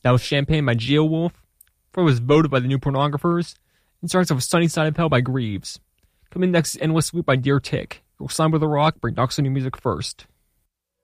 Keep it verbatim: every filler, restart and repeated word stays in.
That was Champagne by Geowolf. Before was Voted by the New Pornographers. And starts off with Sunny Side of Hell by Greaves. Coming next is Endless Sweep by Dear Tick. You'll Slime with a Rock, bring Docs new music first.